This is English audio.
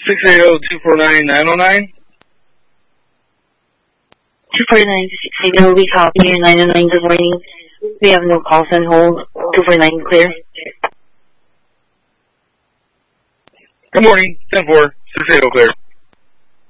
680-249-909. 249-680, we copy you. 909, good morning. We have no calls on hold. 249, clear. Good morning. 10-4, 680, clear.